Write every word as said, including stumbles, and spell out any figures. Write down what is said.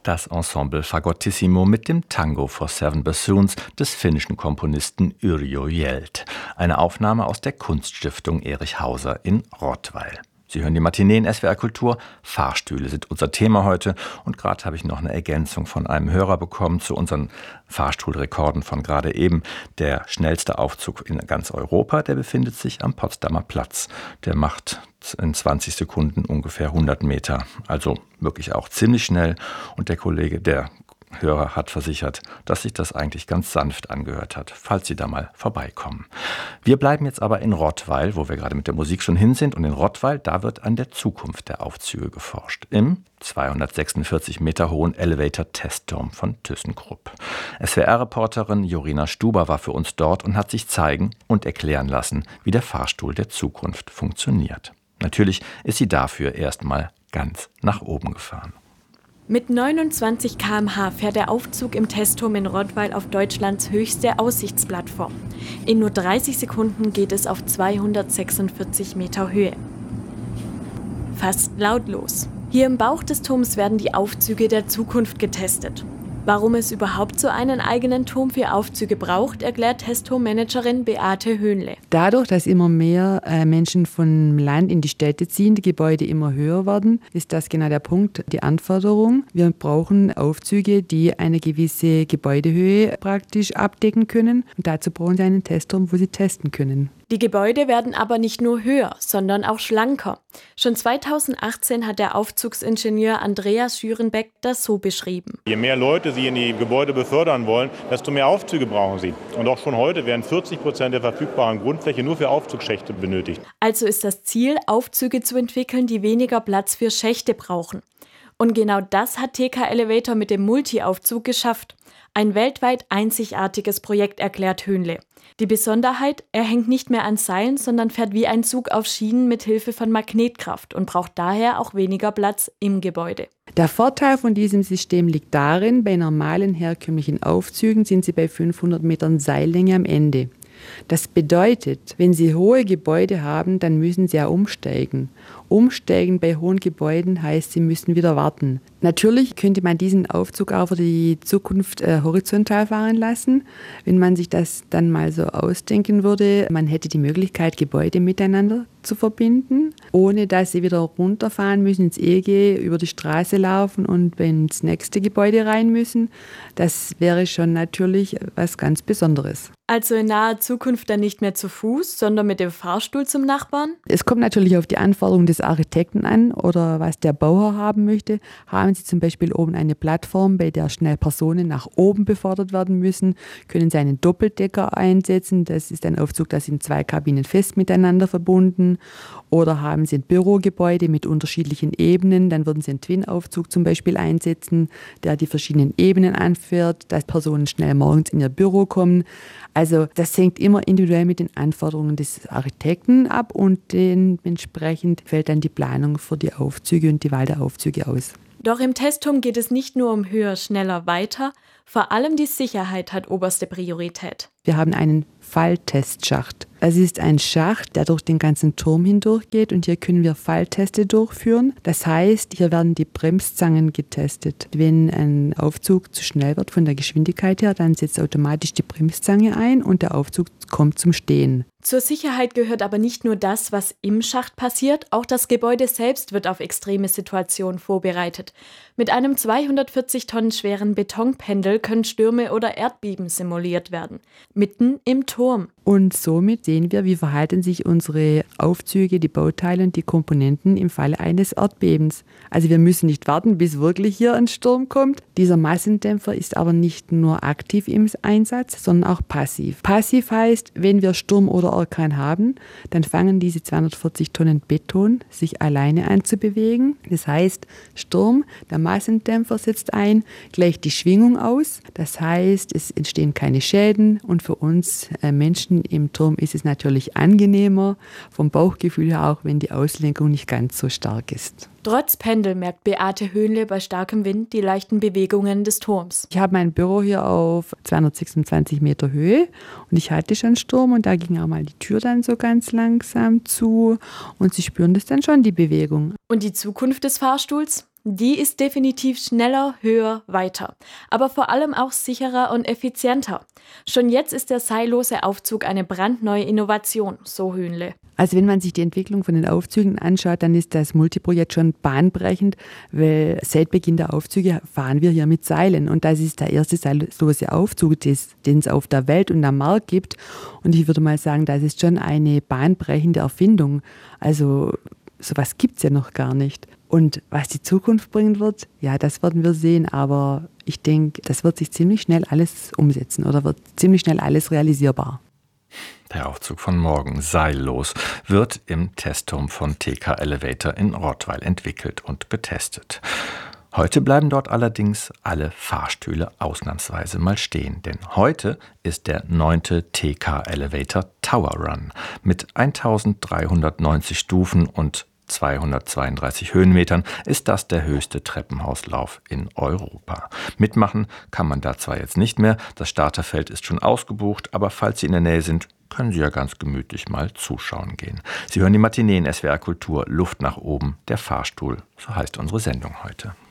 Das Ensemble Fagottissimo mit dem Tango for Seven Bassoons des finnischen Komponisten Yrjö Hjelt. Eine Aufnahme aus der Kunststiftung Erich Hauser in Rottweil. Sie hören die Matinee in S W R Kultur. Fahrstühle sind unser Thema heute. Und gerade habe ich noch eine Ergänzung von einem Hörer bekommen zu unseren Fahrstuhlrekorden von gerade eben. Der schnellste Aufzug in ganz Europa, der befindet sich am Potsdamer Platz. Der macht in zwanzig Sekunden ungefähr hundert Meter. Also wirklich auch ziemlich schnell. Und der Kollege, der Hörer hat versichert, dass sich das eigentlich ganz sanft angehört hat, falls Sie da mal vorbeikommen. Wir bleiben jetzt aber in Rottweil, wo wir gerade mit der Musik schon hin sind. Und in Rottweil, da wird an der Zukunft der Aufzüge geforscht. Im zweihundertsechsundvierzig Meter hohen Elevator-Testturm von ThyssenKrupp. S W R-Reporterin Jorina Stuber war für uns dort und hat sich zeigen und erklären lassen, wie der Fahrstuhl der Zukunft funktioniert. Natürlich ist sie dafür erstmal ganz nach oben gefahren. Mit neunundzwanzig Kilometer pro Stunde fährt der Aufzug im Testturm in Rottweil auf Deutschlands höchste Aussichtsplattform. In nur dreißig Sekunden geht es auf zweihundertsechsundvierzig Meter Höhe. Fast lautlos. Hier im Bauch des Turms werden die Aufzüge der Zukunft getestet. Warum es überhaupt so einen eigenen Turm für Aufzüge braucht, erklärt Testturmmanagerin Beate Höhnle. Dadurch, dass immer mehr äh, Menschen vom Land in die Städte ziehen, die Gebäude immer höher werden, ist das genau der Punkt, die Anforderung. Wir brauchen Aufzüge, die eine gewisse Gebäudehöhe praktisch abdecken können. Und dazu brauchen sie einen Testturm, wo sie testen können. Die Gebäude werden aber nicht nur höher, sondern auch schlanker. Schon zweitausendachtzehn hat der Aufzugsingenieur Andreas Schürenbeck das so beschrieben. Je mehr Leute Sie in die Gebäude befördern wollen, desto mehr Aufzüge brauchen Sie. Und auch schon heute werden vierzig Prozent der verfügbaren Grundfläche nur für Aufzugschächte benötigt. Also ist das Ziel, Aufzüge zu entwickeln, die weniger Platz für Schächte brauchen. Und genau das hat T K Elevator mit dem Multi-Aufzug geschafft. Ein weltweit einzigartiges Projekt, erklärt Höhnle. Die Besonderheit, er hängt nicht mehr an Seilen, sondern fährt wie ein Zug auf Schienen mit Hilfe von Magnetkraft und braucht daher auch weniger Platz im Gebäude. Der Vorteil von diesem System liegt darin, bei normalen herkömmlichen Aufzügen sind sie bei fünfhundert Metern Seillänge am Ende. Das bedeutet, wenn Sie hohe Gebäude haben, dann müssen Sie ja umsteigen. Umsteigen bei hohen Gebäuden heißt, Sie müssen wieder warten. Natürlich könnte man diesen Aufzug auch für die Zukunft äh, horizontal fahren lassen. Wenn man sich das dann mal so ausdenken würde, man hätte die Möglichkeit, Gebäude miteinander zu verbinden, ohne dass sie wieder runterfahren müssen, ins E G, über die Straße laufen und ins nächste Gebäude rein müssen. Das wäre schon natürlich was ganz Besonderes. Also in naher Zukunft dann nicht mehr zu Fuß, sondern mit dem Fahrstuhl zum Nachbarn? Es kommt natürlich auf die Anforderungen des Architekten an oder was der Bauherr haben möchte. Haben Sie zum Beispiel oben eine Plattform, bei der schnell Personen nach oben befördert werden müssen, können Sie einen Doppeldecker einsetzen. Das ist ein Aufzug, da sind zwei Kabinen fest miteinander verbunden. Oder haben Sie ein Bürogebäude mit unterschiedlichen Ebenen, dann würden Sie einen Twin-Aufzug zum Beispiel einsetzen, der die verschiedenen Ebenen anfährt, dass Personen schnell morgens in ihr Büro kommen. Also das hängt immer individuell mit den Anforderungen des Architekten ab und dementsprechend fällt dann die Planung für die Aufzüge und die Wahl der Aufzüge aus. Doch im Testturm geht es nicht nur um höher, schneller, weiter. Vor allem die Sicherheit hat oberste Priorität. Wir haben einen Falltestschacht. Es ist ein Schacht, der durch den ganzen Turm hindurch geht und hier können wir Fallteste durchführen. Das heißt, hier werden die Bremszangen getestet. Wenn ein Aufzug zu schnell wird von der Geschwindigkeit her, dann setzt automatisch die Bremszange ein und der Aufzug kommt zum Stehen. Zur Sicherheit gehört aber nicht nur das, was im Schacht passiert, auch das Gebäude selbst wird auf extreme Situationen vorbereitet. Mit einem zweihundertvierzig Tonnen schweren Betonpendel können Stürme oder Erdbeben simuliert werden. Mitten im Turm. Und somit sehen wir, wie verhalten sich unsere Aufzüge, die Bauteile und die Komponenten im Falle eines Erdbebens. Also wir müssen nicht warten, bis wirklich hier ein Sturm kommt. Dieser Massendämpfer ist aber nicht nur aktiv im Einsatz, sondern auch passiv. Passiv heißt, wenn wir Sturm oder Orkan haben, dann fangen diese zweihundertvierzig Tonnen Beton sich alleine an zu bewegen. Das heißt, Sturm, der Massendämpfer setzt ein, gleicht die Schwingung aus. Das heißt, es entstehen keine Schäden und für uns äh, Menschen im Turm ist es natürlich angenehmer, vom Bauchgefühl her auch, wenn die Auslenkung nicht ganz so stark ist. Trotz Pendel merkt Beate Höhnle bei starkem Wind die leichten Bewegungen des Turms. Ich habe mein Büro hier auf zweihundertsechsundzwanzig Meter Höhe und ich hatte schon Sturm und da ging auch mal die Tür dann so ganz langsam zu und Sie spüren das dann schon, die Bewegung. Und die Zukunft des Fahrstuhls? Die ist definitiv schneller, höher, weiter, aber vor allem auch sicherer und effizienter. Schon jetzt ist der seillose Aufzug eine brandneue Innovation, so Hühnle. Also wenn man sich die Entwicklung von den Aufzügen anschaut, dann ist das Multiprojekt schon bahnbrechend, weil seit Beginn der Aufzüge fahren wir hier mit Seilen und das ist der erste seillose Aufzug, den es auf der Welt und am Markt gibt. Und ich würde mal sagen, das ist schon eine bahnbrechende Erfindung. Also sowas gibt es ja noch gar nicht. Und was die Zukunft bringen wird, ja, das werden wir sehen. Aber ich denke, das wird sich ziemlich schnell alles umsetzen oder wird ziemlich schnell alles realisierbar. Der Aufzug von morgen, seillos, wird im Testturm von T K Elevator in Rottweil entwickelt und getestet. Heute bleiben dort allerdings alle Fahrstühle ausnahmsweise mal stehen, denn heute ist der neunte T K Elevator Tower Run mit eintausenddreihundertneunzig Stufen und zweihundertzweiunddreißig Höhenmetern ist das der höchste Treppenhauslauf in Europa. Mitmachen kann man da zwar jetzt nicht mehr, das Starterfeld ist schon ausgebucht, aber falls Sie in der Nähe sind, können Sie ja ganz gemütlich mal zuschauen gehen. Sie hören die Matinee in S W R Kultur, Luft nach oben, der Fahrstuhl, so heißt unsere Sendung heute.